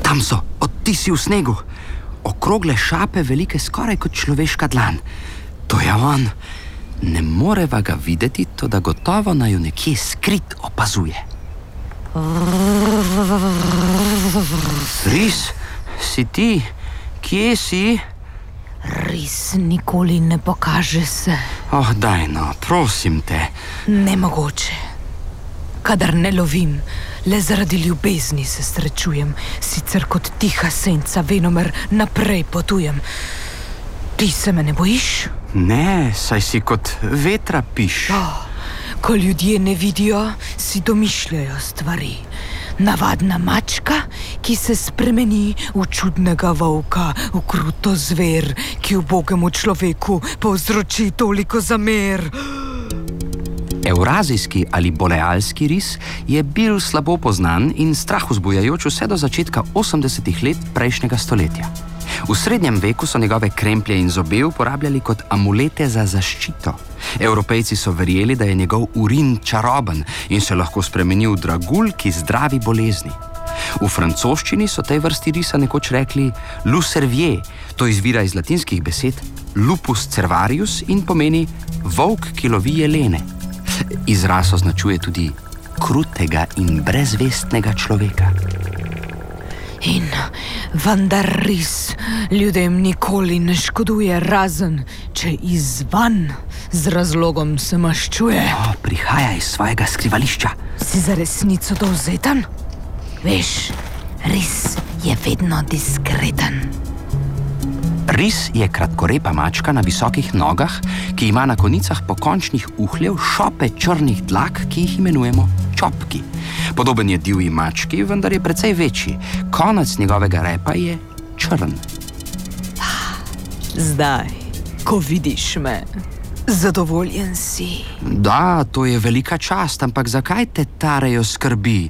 Tam so, odtisi v snegu. Okrogle šape, velike skoraj kot človeška dlan. To je on. Ne moreva ga videti, toda gotovo naju nekje skrit opazuje. Ris, si ti? Kje si? Ris nikoli ne pokaže se. Oh, daj no, prosim te. Nemogoče. Kadar ne lovim, le zaradi ljubezni se srečujem, sicer kot tiha senca venomer naprej potujem. Ti se me ne bojiš? Ne, saj si kot vetra piš. Ko ljudje ne vidijo, si domišljajo stvari. Navadna mačka, ki se spremeni v čudnega volka, v kruto zver, ki ubogemu človeku povzroči toliko zamer. Evrazijski ali borealski ris je bil slabo poznan in strah vzbujajoč vse do začetka 80. let prejšnjega stoletja. V srednjem veku so njegove kremplje in zobe uporabljali kot amulete za zaščito. Evropejci so verjeli, da je njegov urin čaroben in se lahko spremeni v dragulj, ki zdravi bolezni. V francoščini so tej vrsti risa nekoč rekli loup-cervier, to izvira iz latinskih besed lupus cervarius in pomeni volk, ki lovi jelene. Izraz označuje tudi krutega in brezvestnega človeka. In vendar ris ljudem nikoli ne škoduje, razen če izvan z razlogom se maščuje. Prihaja iz svojega skrivališča. Si za resnico dovzeten? Veš, ris je vedno diskreten. Ris je kratkorepa mačka na visokih nogah, ki ima na konicah pokončnih uhljev šope črnih dlak, ki jih imenujemo čopki. Podoben je divji mački, vendar je precej večji. Konec njegovega repa je črn. Zdaj, ko vidiš me, zadovoljen si. Da, to je velika čast, ampak zakaj te tarejo skrbi?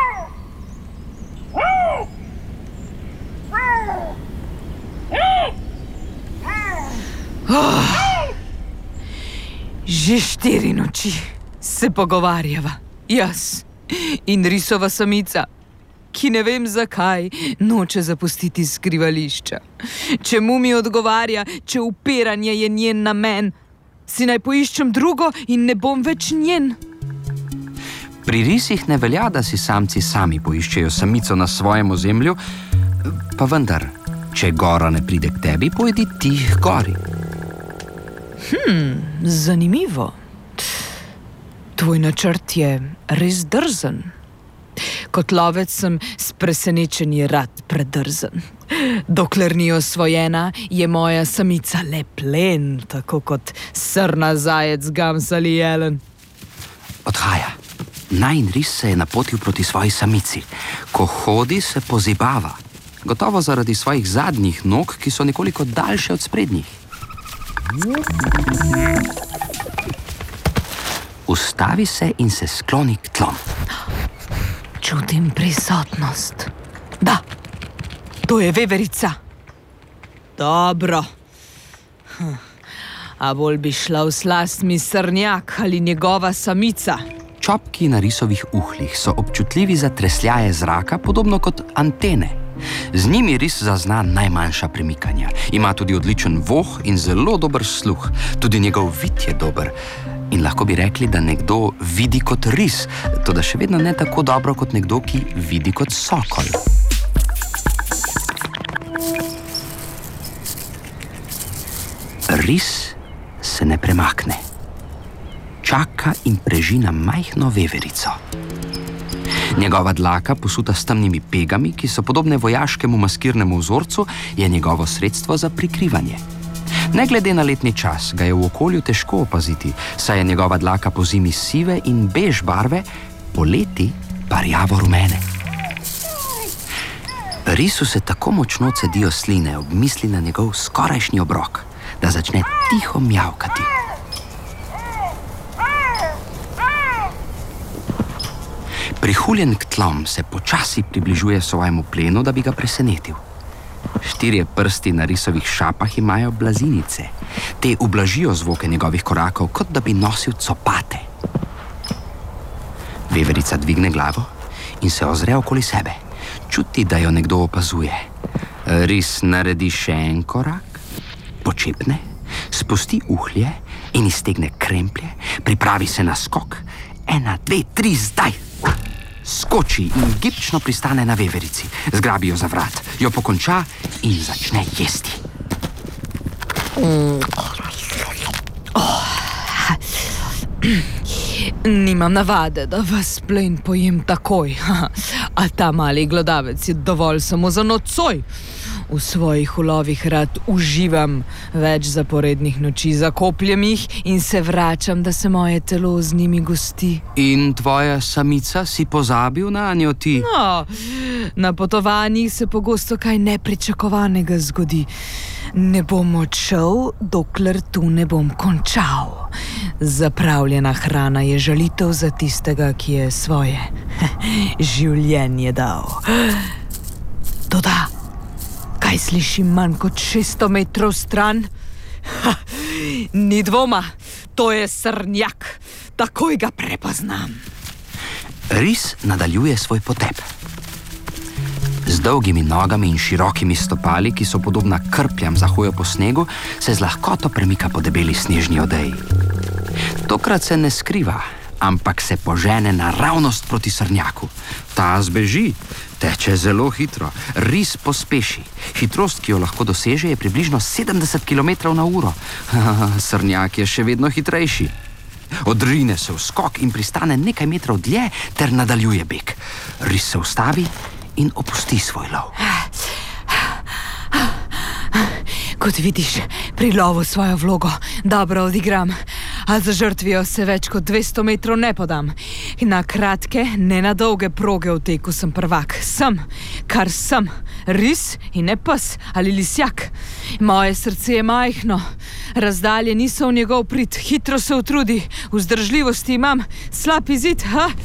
Že 4 noči se pogovarjava, jaz in risova samica, ki ne vem zakaj noče zapustiti skrivališča. Čemu mi odgovarja, če upiranje je njen namen? Si naj poiščem drugo in ne bom več njen? Pri risih ne velja, da si samci sami poiščejo samico na svojem ozemlju, pa vendar, če gora ne pride k tebi, pojdi ti k gori. Zanimivo. Tvoj načrt je res drzen. Kot lovec sem s presenečenji rad predrzen. Dokler ni osvojena, je moja samica le plen, tako kot srna, zajec, gams ali jelen. Odhaja. Najin ris se je napotil proti svoji samici. Ko hodi, se pozibava. Gotovo zaradi svojih zadnjih nog, ki so nekoliko daljše od sprednjih. Ustavi se in se skloni k tlom. Čutim prisotnost. Da, to je veverica. Dobro. A bolj bi šla v slast mi srnjak ali njegova samica. Čopki na risovih uhljih so občutljivi za tresljaje zraka, podobno kot antene. Z njimi ris zazna najmanjša premikanja. Ima tudi odličen voh in zelo dober sluh. Tudi njegov vid je dober. In lahko bi rekli, da nekdo vidi kot ris, toda še vedno ne tako dobro kot nekdo, ki vidi kot sokol. Ris se ne premakne. Čaka in preži na majhno veverico. Njegova dlaka, posuta s temnimi pegami, ki so podobne vojaškemu maskirnemu vzorcu, je njegovo sredstvo za prikrivanje. Ne glede na letni čas, ga je v okolju težko opaziti, saj je njegova dlaka pozimi sive in bež barve, poleti pa rjavo-rumene. Risu se tako močno cedijo sline ob misli na njegov skorajšnji obrok, da začne tiho mjavkati. Prihuljen k tlom se počasi približuje svojemu plenu, da bi ga presenetil. 4 prsti na risovih šapah imajo blazinice. Te ublažijo zvoke njegovih korakov, kot da bi nosil copate. Veverica dvigne glavo in se ozre okoli sebe. Čuti, da jo nekdo opazuje. Ris naredi še en korak, počepne, spusti uhlje in iztegne kremplje, pripravi se na skok. 1, 2, 3, zdaj! Skoči in gibčno pristane na veverici, zgrabi jo za vrat, jo pokonča in začne jesti. Nimam navade, da vas plen pojem takoj, a ta mali glodavec je dovolj samo za nocoj. V svojih ulovih rad uživam več zaporednih noči, zakopljem jih in se vračam, da se moje telo z njimi gosti. In tvoja samica, si pozabil na njo ti? No, na potovanjih se pogosto kaj nepričakovanega zgodi. Ne bom odšel, dokler tu ne bom končal. Zapravljena hrana je žalitev za tistega, ki je svoje življenje dal. Toda, kaj slišim manj kot 600 metrov stran? Ni dvoma, to je srnjak. Takoj ga prepoznam. Ris nadaljuje svoj potep. Z dolgimi nogami in širokimi stopali, ki so podobna krpljam za hojo po snegu, se z lahkoto premika po debeli snežni odeji. Tokrat se ne skriva, ampak se požene naravnost proti srnjaku. Ta zbeži, teče zelo hitro, ris pospeši. Hitrost, ki jo lahko doseže, je približno 70 km/h. Srnjak je še vedno hitrejši. Odrine se v skok in pristane nekaj metrov dlje ter nadaljuje beg. Ris se ustavi in opusti svoj lov. Kot vidiš, pri lovu svojo vlogo dobro odigram, a za žrtvijo se več kot 200 metrov ne podam. Na kratke, ne na dolge proge v teku sem prvak. Sem, kar sem, ris in ne pes ali lisjak. Moje srce je majhno, razdalje niso v njegov prid, hitro se utrudi, vzdržljivosti imam, slab izid,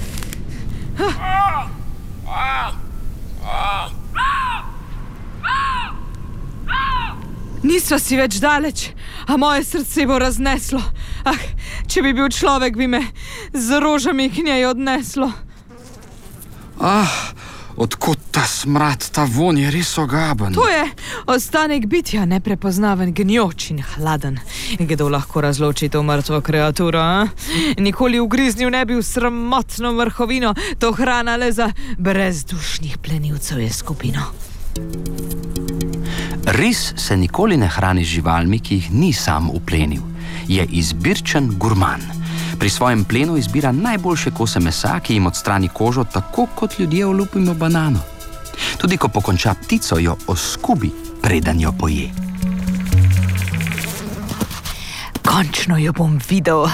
Nisva si več daleč, a moje srce bo razneslo. Če bi bil človek, bi me z rožami k njej odneslo. Odkot ta smrad, ta vonj je res ogaben. To je ostanek bitja, neprepoznaven, gnjoč in hladen. Kdo lahko razloči to mrtvo kreaturo, Nikoli ugriznil ne bi v sramotno vrhovino, to hrana le za brezdušnih plenilcev je skupino. Ris se nikoli ne hrani z živalmi, ki jih ni sam uplenil. Je izbirčen gurman. Pri svojem plenu izbira najboljše kose mesa, ki jim odstrani kožo, tako kot ljudje olupimo banano. Tudi ko pokonča ptico, jo oskubi, preden jo poje. Končno jo bom videl.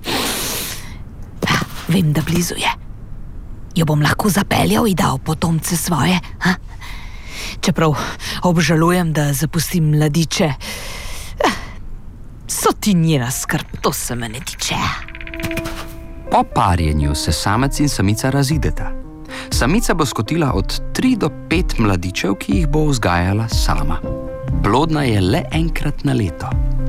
Vem, da blizu je. Jo bom lahko zapeljal in dal potomce svoje, Čeprav obžalujem, da zapustim mladiče. So ti njena skrb, to se me ne tiče. Po parjenju se samec in samica razideta. Samica bo skotila od 3 do 5 mladičev, ki jih bo vzgajala sama. Plodna je le enkrat na leto.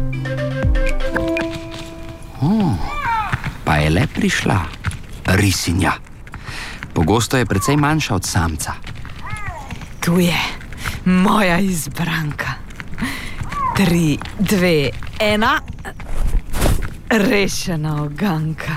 Pa je le prišla risinja. Pogosto je precej manjša od samca. Tu je moja izbranka. 3, 2, 1. Rešena oganka.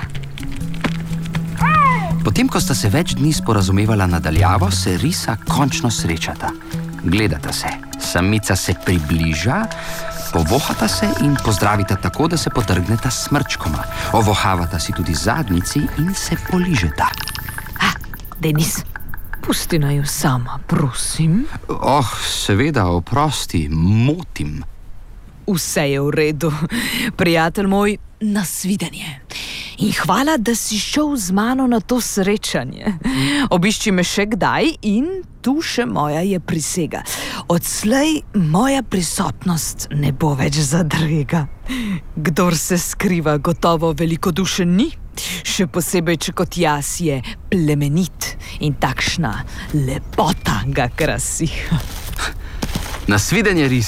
Potem, ko sta se več dni sporazumevala nadaljavo, se risa končno srečata. Gledata se. Samica se približa, povohata se in pozdravita tako, da se potrgneta s smrčkoma. Ovohavata si tudi zadnjici in se poližeta. Denis, pusti naju sama, prosim. Seveda, oprosti, motim. Vse je v redu. Prijatelj moj, nasvidenje. In hvala, da si šel z mano na to srečanje. Obišči me še kdaj in tu še moja je prisega. Odslej moja prisotnost ne bo več zadrega. Kdor se skriva, gotovo velikodušen ni. Še posebej, če kot jaz je plemenit in takšna lepota ga krasi. Nasvidenje, ris.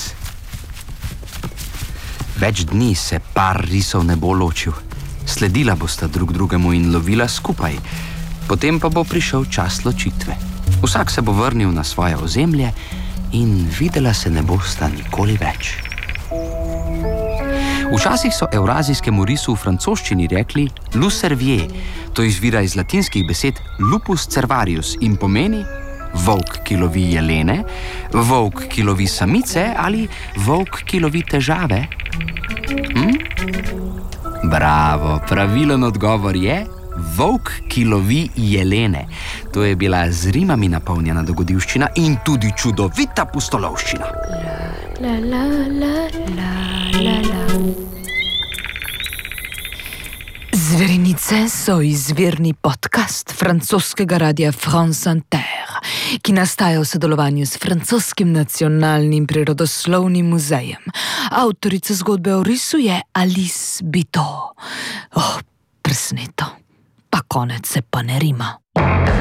Več dni se par risov ne bo ločil. Sledila bosta drug drugemu in lovila skupaj. Potem pa bo prišel čas ločitve. Vsak se bo vrnil na svoje ozemlje in videla se ne bosta nikoli več. Včasih so evrazijskemu risu v francoščini rekli lucervier. To izvira iz latinskih besed lupus cervarius in pomeni volk, ki lovi jelene, volk, ki lovi samice ali volk, ki lovi težave. Bravo, pravilen odgovor je volk, ki lovi jelene. To je bila z rimami napolnjena dogodivščina in tudi čudovita pustolovščina. La, la, la, la, la, la. Zverinice so izvirni podcast francoskega radia France Inter, ki nastaja v sodelovanju s francoskim nacionalnim prirodoslovnim muzejem. Avtorica zgodbe o risu je Alice Bito. Presneto. Pa konec se pa ne rima.